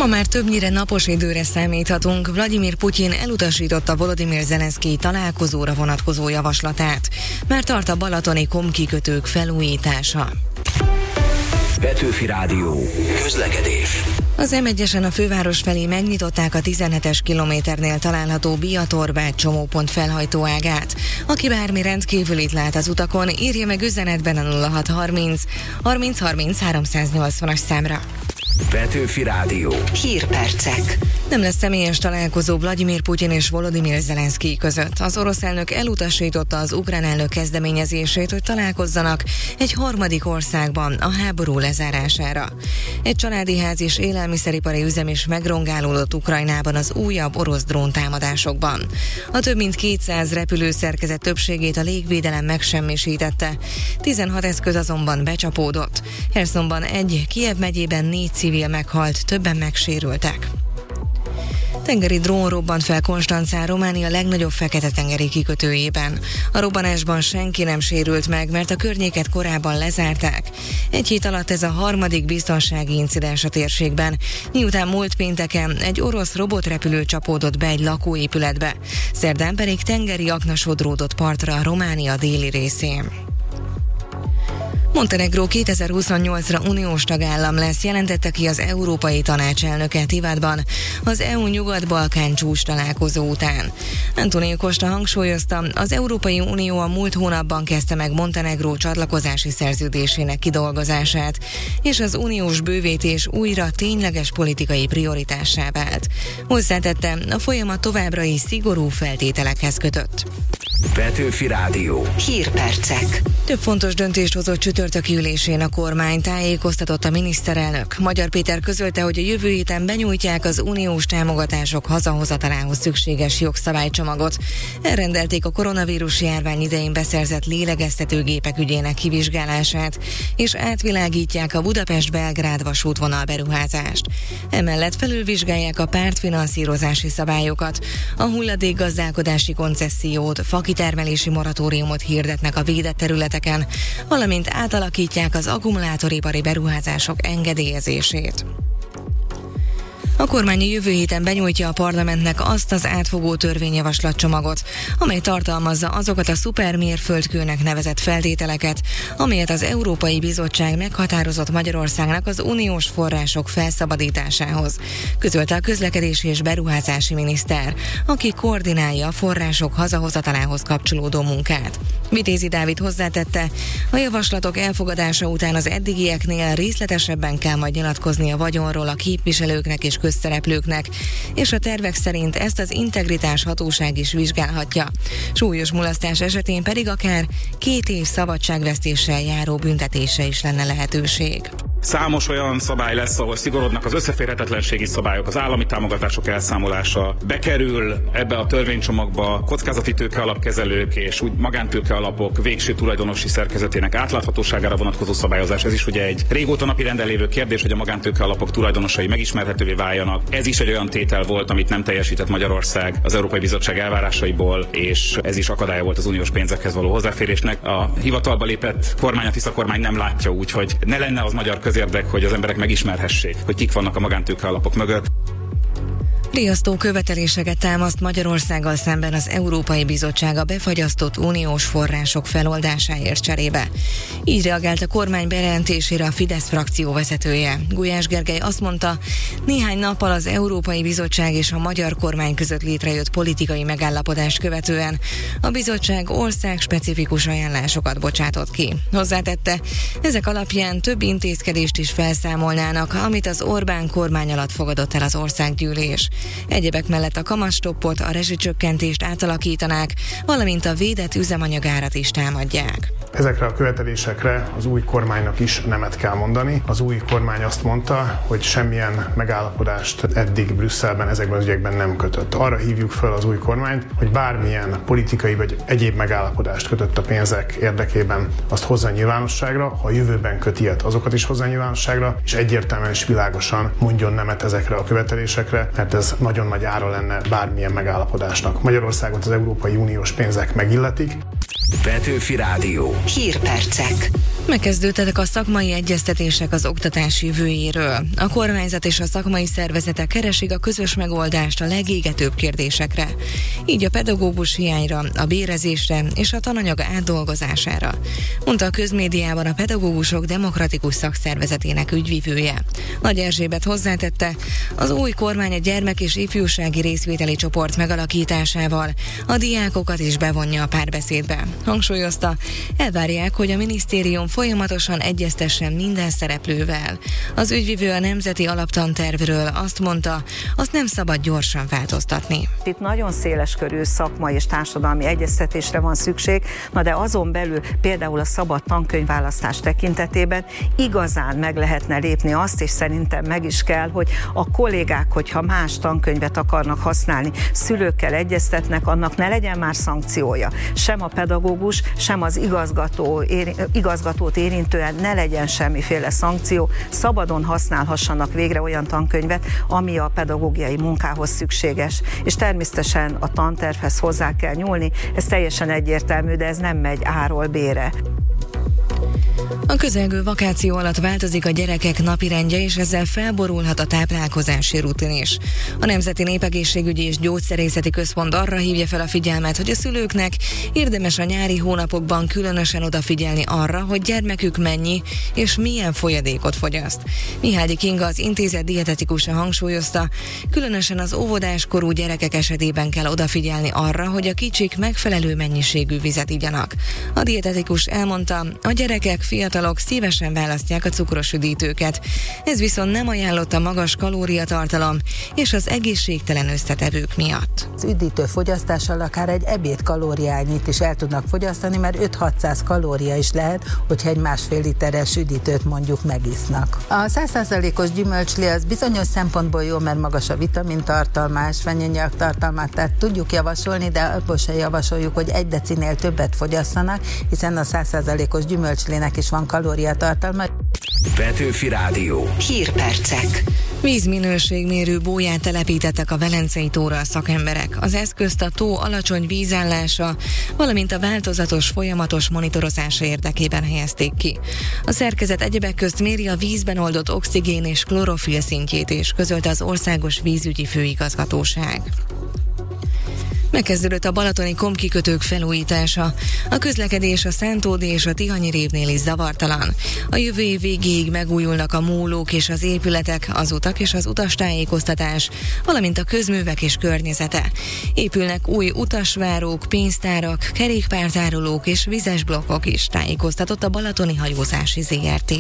Ma már többnyire napos időre számíthatunk. Vladimir Putyin elutasította Volodymyr Zelenszkij találkozóra vonatkozó javaslatát. Már tart a balatoni komkikötők felújítása. Petőfi Rádió. Közlekedés. Az M1-esen a főváros felé megnyitották a 17-es kilométernél található Biatorbágy csomópont felhajtóágát. Aki bármi rendkívülit lát az utakon, írja meg üzenetben a 0630 30 30 380-as számra. Petőfi Rádió. Hírpercek. Nem lesz személyes találkozó Vladimir Putyin és Volodymyr Zelenszkij között. Az orosz elnök elutasította az ukrán elnök kezdeményezését, hogy találkozzanak egy harmadik országban a háború lezárására. Egy családi ház és élelmiszeripari üzem is megrongálódott Ukrajnában az újabb orosz dróntámadásokban. A több mint 200 repülőszerkezet többségét a légvédelem megsemmisítette. 16 eszköz azonban becsapódott. Hersonban egy, Kijev megyében 4 civil meghalt, többen megsérültek. Tengeri drón robbant fel Konstancán, Románia legnagyobb Fekete-tengeri kikötőjében. A robbanásban senki nem sérült meg, mert a környéket korábban lezárták. Egy hét alatt ez a harmadik biztonsági incidens a térségben, miután múlt pénteken egy orosz robotrepülő csapódott be egy lakóépületbe. Szerdán pedig tengeri akna sodródott partra a Románia déli részén. Montenegró 2028-ra uniós tagállam lesz, jelentette ki az Európai Tanács elnöke Tivadban az EU Nyugat-Balkán csúcs találkozó után. Antonio Costa hangsúlyozta, az Európai Unió a múlt hónapban kezdte meg Montenegró csatlakozási szerződésének kidolgozását, és az uniós bővítés újra tényleges politikai prioritássá vált. Hozzátette, a folyamat továbbra is szigorú feltételekhez kötött. Petőfi Rádió. Hírpercek. Több fontos döntést hozott csütörtöki ülésén a kormány, tájékoztatott a miniszterelnök. Magyar Péter közölte, hogy a jövő héten benyújtják az uniós támogatások hazahozatalához szükséges jogszabálycsomagot. Elrendelték a koronavírus járvány idején beszerzett lélegeztetőgépek ügyének kivizsgálását, és átvilágítják a Budapest-Belgrád vasútvonal beruházást. Emellett felülvizsgálják a pártfinanszírozási szabályokat, a hulladékgazdálkodási koncessziót, fakitermelési moratóriumot hirdetnek a védett területeken, valamint átalakítják az akkumulátoripari beruházások engedélyezését. A kormány jövő héten benyújtja a parlamentnek azt az átfogó törvényjavaslatcsomagot, amely tartalmazza azokat a szupermérföldkőnek nevezett feltételeket, amelyet az Európai Bizottság meghatározott Magyarországnak az uniós források felszabadításához, közölte a közlekedési és beruházási miniszter, aki koordinálja a források hazahozatalához kapcsolódó munkát. Vitézi Dávid hozzátette, a javaslatok elfogadása után az eddigieknél részletesebben kell majd nyilatkozni a vagyonról a képviselőknek és közszereplőknek, és a tervek szerint ezt az integritás hatóság is vizsgálhatja. Súlyos mulasztás esetén pedig akár 2 év szabadságvesztéssel járó büntetése is lenne lehetőség. Számos olyan szabály lesz, ahol szigorodnak az összeférhetetlenségi szabályok, az állami támogatások elszámolása, bekerül ebbe a törvénycsomagba kockázati tőkealapkezelők és úgy magántőke alapok végső tulajdonosi szerkezetének átláthatóságára vonatkozó szabályozás. Ez is ugye egy régóta napirenden lévő kérdés, hogy a magántőke alapok tulajdonosai megismerhetővé váljanak. Ez is egy olyan tétel volt, amit nem teljesített Magyarország az Európai Bizottság elvárásaiból, és ez is akadálya volt az uniós pénzekhez való hozzáférésnek. A hivatalba lépett kormány, a Tisza kormány nem látja úgy, hogy ne lenne az magyar közérdek, hogy az emberek megismerhessék, hogy kik vannak a magántőke alapok mögött. Riasztó követeléseket támaszt Magyarországgal szemben az Európai Bizottság a befagyasztott uniós források feloldásáért cserébe. Így reagált a kormány bejelentésére a Fidesz frakció vezetője. Gulyás Gergely azt mondta, néhány nappal az Európai Bizottság és a magyar kormány között létrejött politikai megállapodást követően a bizottság országspecifikus ajánlásokat bocsátott ki. Hozzátette, ezek alapján több intézkedést is felszámolnának, amit az Orbán kormány alatt fogadott el az országgyűlés. Egyebek mellett a kamatstoppot, a rezsicsökkentést átalakítanák, valamint a védett üzemanyagárat is támadják. Ezekre a követelésekre az új kormánynak is nemet kell mondani. Az új kormány azt mondta, hogy semmilyen megállapodást eddig Brüsszelben ezekben az ügyekben nem kötött. Arra hívjuk fel az új kormányt, hogy bármilyen politikai vagy egyéb megállapodást kötött a pénzek érdekében, azt hozza nyilvánosságra, ha a jövőben köt ilyet, azokat is hozza nyilvánosságra, és egyértelműen és világosan mondjon nemet ezekre a követelésekre, mert ez nagyon nagy ára lenne bármilyen megállapodásnak. Magyarországot az Európai Uniós pénzek megilletik. Petőfi Rádió. Hírpercek. Megkezdődtek a szakmai egyeztetések az oktatás jövőjéről. A kormányzat és a szakmai szervezetek keresik a közös megoldást a legégetőbb kérdésekre. Így a pedagógus hiányra, a bérezésre és a tananyag átdolgozására, mondta a közmédiában a Pedagógusok Demokratikus Szakszervezetének ügyvivője. Nagy Erzsébet hozzátette, az új kormány a gyermek- és ifjúsági részvételi csoport megalakításával a diákokat is bevonja a párbeszédbe. Hangsúlyozta, elvárják, hogy a minisztérium folyamatosan egyeztessen minden szereplővel. Az ügyvivő a nemzeti alaptantervről azt mondta, azt nem szabad gyorsan változtatni. Itt nagyon széleskörű szakmai és társadalmi egyeztetésre van szükség, de azon belül például a szabad tankönyvválasztás tekintetében igazán meg lehetne lépni azt, és szerintem meg is kell, hogy a kollégák, hogyha más tankönyvet akarnak használni, szülőkkel egyeztetnek, annak ne legyen már szankciója. Sem a pedagógus, sem az igazgatót érintően ne legyen semmiféle szankció, szabadon használhassanak végre olyan tankönyvet, ami a pedagógiai munkához szükséges. És természetesen a tantervhez hozzá kell nyúlni, ez teljesen egyértelmű, de ez nem megy A-ról B-re. A közelgő vakáció alatt változik a gyerekek napirendje, és ezzel felborulhat a táplálkozási rutin is. A Nemzeti Népegészségügyi és Gyógyszerészeti Központ arra hívja fel a figyelmet, hogy a szülőknek érdemes a nyári hónapokban különösen odafigyelni arra, hogy gyermekük mennyi és milyen folyadékot fogyaszt. Mihály Kinga, az intézet dietetikusa hangsúlyozta, különösen az óvodáskorú gyerekek esetében kell odafigyelni arra, hogy a kicsik megfelelő mennyiségű vizet igyanak. A dietetikus elmondta, a gyerekek, fiatalok szívesen választják a cukros üdítőket. Ez viszont nem ajánlott a magas kalóriatartalom és az egészségtelen összetevők miatt. Az üdítő fogyasztással akár egy ebéd kalóriányit is el tudnak fogyasztani, mert 5-600 kalória is lehet, hogyha egy 1,5 literes üdítőt mondjuk megisznak. A 100%-os gyümölcslé az bizonyos szempontból jó, mert magas a vitamintartalma, ásványanyag tartalmát, tehát tudjuk javasolni, de abból se javasoljuk, hogy 1 decinél többet fogyasszanak, hiszen a 100%-os gyümölcslének is van kalóriatartalma. Petőfi Rádió. Hírpercek. Vízminőségmérő bóját telepítettek a Velencei tóra a szakemberek. Az eszközt a tó alacsony vízállása, valamint a változatos, folyamatos monitorozása érdekében helyezték ki. A szerkezet egyebek közt méri a vízben oldott oxigén és klorofil szintjét is, közölte az Országos Vízügyi Főigazgatóság. Megkezdődött a balatoni komkikötők felújítása. A közlekedés a Szántódi és a Tihanyi révnél is zavartalan. A jövő év végéig megújulnak a mólók és az épületek, az utak és az utastájékoztatás, valamint a közművek és környezete. Épülnek új utasvárók, pénztárak, kerékpártárolók és vizes blokkok is, tájékoztatott a Balatoni Hajózási ZRT.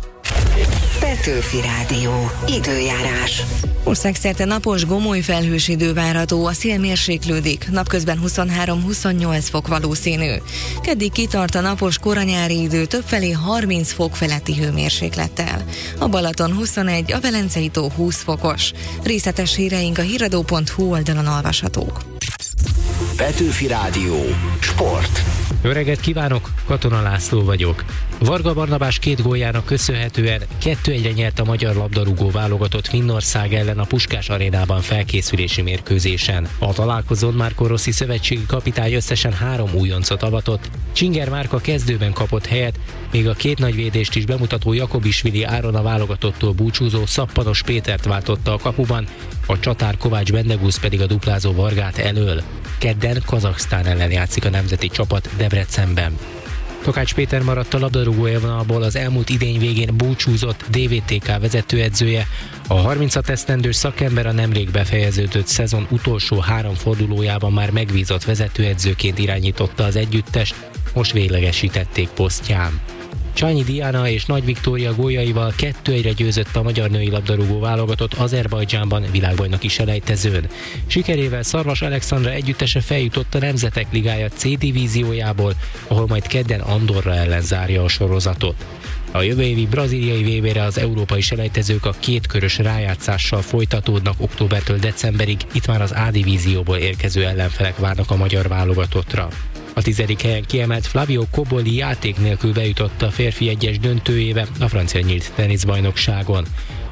Petőfi Rádió. Időjárás. Országszerte napos, gomoly felhős idő várható, a szél mérséklődik, napközben 23-28 fok valószínű. Keddig kitart a napos koranyári idő, többfelé 30 fok feletti hőmérséklettel. A Balaton 21, a Velencei tó 20 fokos. Részletes híreink a híradó.hu oldalon olvashatók. Petőfi Rádió. Sport. Jó reggelt kívánok, Katona László vagyok. Varga Barnabás 2 góljának köszönhetően 2-1-re nyert a magyar labdarúgó válogatott Finnország ellen a Puskás arénában felkészülési mérkőzésen. A találkozón Marco Rossi szövetségi kapitány összesen 3 újoncot avatott. Csinger Márka kezdőben kapott helyet, még a 2 nagyvédést is bemutató Jakobisvili Áron a válogatottól búcsúzó Szappanos Pétert váltotta a kapuban, a csatár Kovács Bendegusz pedig a duplázó Vargát elől. Kedden Kazaksztán ellen játszik a nemzeti csapat Debrecenben. Takács Péter maradt a labdarúgó élvonalból az elmúlt idény végén búcsúzott DVTK vezetőedzője. A 36 esztendős szakember a nemrég befejeződött szezon utolsó 3 fordulójában már megbízott vezetőedzőként irányította az együttest, most véglegesítették posztján. Csányi Diana és Nagy Viktória góljaival 2-1-re győzött a magyar női labdarúgó válogatott Azerbajdzsánban világbajnoki selejtezőn. Sikerével Szarvas Alexandra együttese feljutott a Nemzetek Ligája C divíziójából, ahol majd kedden Andorra ellen zárja a sorozatot. A jövő évi brazíliai VB-re az európai selejtezők a 2 körös rájátszással folytatódnak októbertől decemberig, itt már az A divízióból érkező ellenfelek várnak a magyar válogatottra. A 10. helyen kiemelt Flavio Cobolli játék nélkül bejutott a férfi egyes döntőjébe a francia nyílt teniszbajnokságon.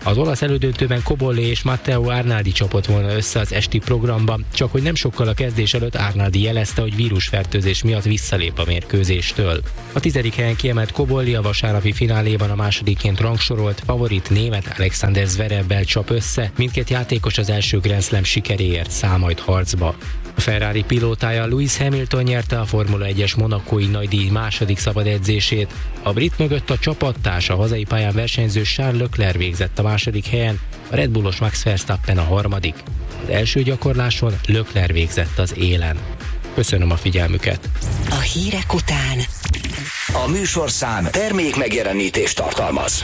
Az olasz elődöntőben Cobolli és Matteo Arnaldi csapott volna össze az esti programban, csak hogy nem sokkal a kezdés előtt Arnaldi jelezte, hogy vírusfertőzés miatt visszalép a mérkőzéstől. A 10. helyen kiemelt Cobolli a vasárnapi fináléban a másodikként rangsorolt favorit német Alexander Zverev-bel csap össze, mindkét játékos az első Grand Slam sikeréért száll majd harcba. A Ferrari pilótája Lewis Hamilton nyerte a Formula 1-es monacói nagydíj második szabad edzését. A brit mögött a csapattársa, a hazai pályán versenyző Charles Leclerc végzett a második helyen, a Red Bullos Max Verstappen a harmadik. Az első gyakorláson Leclerc végzett az élen. Köszönöm a figyelmüket! A hírek után A műsorszám termék megjelenítést tartalmaz.